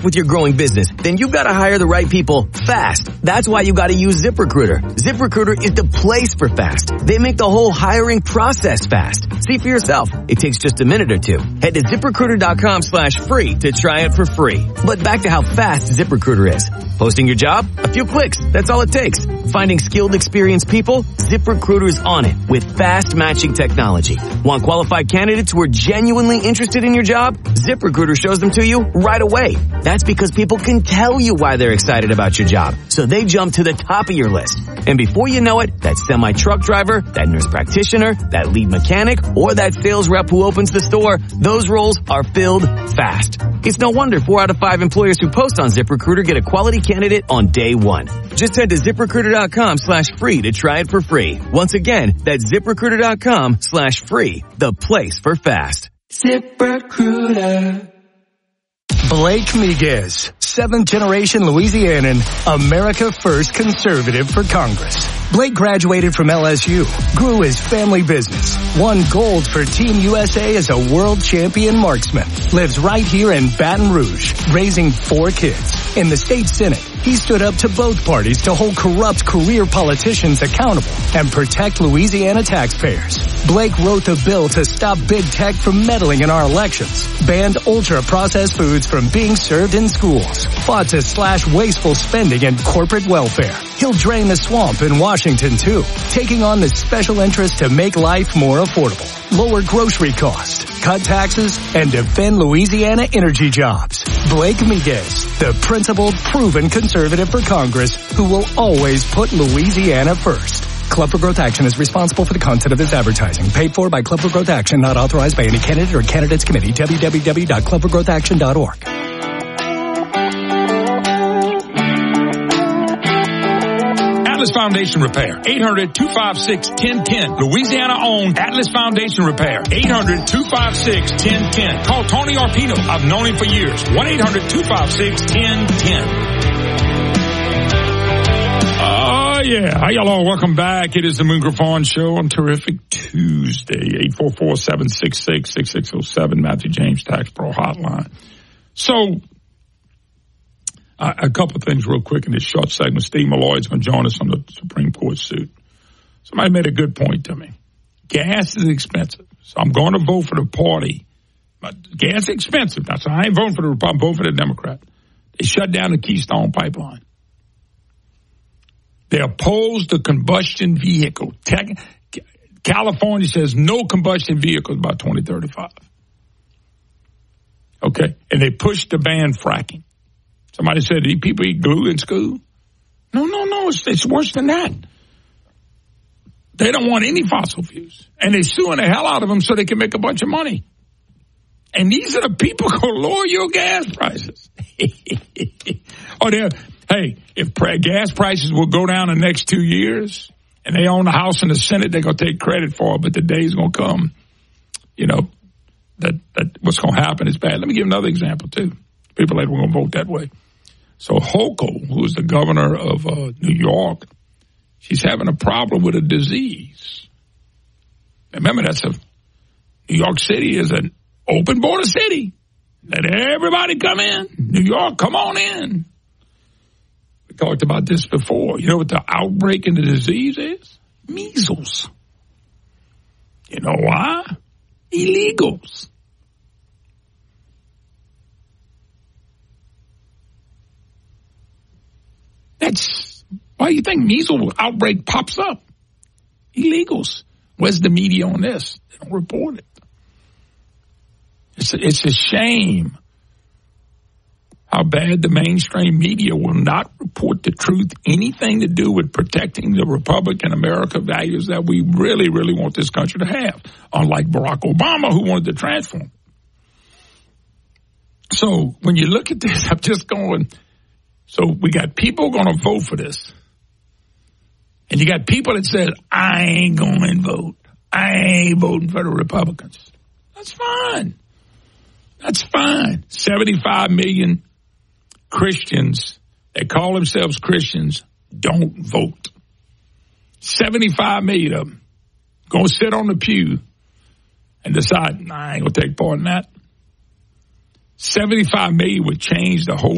with your growing business, then you gotta hire the right people fast. That's why you gotta use ZipRecruiter. ZipRecruiter is the place for fast. They make the whole hiring process fast. See for yourself. It takes just a minute or two. Head to ZipRecruiter.com/free to try it for free. But back to how fast ZipRecruiter is. Posting your job? A few clicks. That's all it takes. Finding skilled, experienced people? ZipRecruiter's on it with fast matching technology. Want qualified candidates who are genuinely interested in your job? ZipRecruiter shows them to you right away. That's because people can tell you why they're excited about your job, so they jump to the top of your list. And before you know it, that semi-truck driver, that nurse practitioner, that lead mechanic, or that sales rep who opens the store, those roles are filled fast. It's no wonder 4 out of 5 employers who post on ZipRecruiter get a quality candidate on day one. Just head to ZipRecruiter.com/free to try it for free. Once again, that's ZipRecruiter.com/free, the place for fast. ZipRecruiter. Blake Miguez, 7th-generation Louisianan, America First conservative for Congress. Blake graduated from LSU, grew his family business, won gold for Team USA as a world champion marksman, lives right here in Baton Rouge, raising 4 kids. In the state Senate, he stood up to both parties to hold corrupt career politicians accountable and protect Louisiana taxpayers. Blake wrote the bill to stop big tech from meddling in our elections, banned ultra-processed foods from being served in schools, fought to slash wasteful spending and corporate welfare. He'll drain the swamp in Washington, too, taking on the special interest to make life more affordable, lower grocery costs, cut taxes, and defend Louisiana energy jobs. Blake Miguez, the principled, proven conservative for Congress who will always put Louisiana first. Club for Growth Action is responsible for the content of this advertising. Paid for by Club for Growth Action, not authorized by any candidate or candidates committee. www.clubforgrowthaction.org. Atlas Foundation Repair, 800-256-1010. Louisiana-owned Atlas Foundation Repair, 800-256-1010. Call Tony Arpino. I've known him for years. 1-800-256-1010. Oh, yeah. Hi, y'all. Welcome back. It is the Moon Griffon Show on Terrific Tuesday. 844-766-6607. Matthew James Tax Pro Hotline. So, a couple of things real quick in this short segment. Steve Malloy is going to join us on the Supreme Court suit. Somebody made a good point to me. Gas is expensive, so I'm going to vote for the party. But gas is expensive. So I ain't voting for the Republican, I'm voting for the Democrat. They shut down the Keystone Pipeline. They oppose the combustion vehicle. California says no combustion vehicles by 2035. Okay, and they pushed to ban fracking. Somebody said, do people eat glue in school? No. It's worse than that. They don't want any fossil fuels. And they're suing the hell out of them so they can make a bunch of money. And these are the people who lower your gas prices. If gas prices will go down the next 2 years, and they own the House and the Senate, they're going to take credit for it. But the day's going to come, that what's going to happen is bad. Let me give another example, too. People that were going to vote that way. So Hochul, who's the governor of New York, she's having a problem with a disease. Remember, New York City is an open border city. Let everybody come in. New York, come on in. We talked about this before. You know what the outbreak in the disease is? Measles. You know why? Illegals. That's why you think measles outbreak pops up. Illegals. Where's the media on this? They don't report it. It's a shame how bad the mainstream media will not report the truth, anything to do with protecting the Republican America values that we really, really want this country to have, unlike Barack Obama, who wanted to transform. So when you look at this, I'm just going... So we got people going to vote for this. And you got people that said, I ain't going to vote. I ain't voting for the Republicans. That's fine. That's fine. 75 million Christians that call themselves Christians don't vote. 75 million of them going to sit on the pew and decide, I ain't going to take part in that. 75 million would change the whole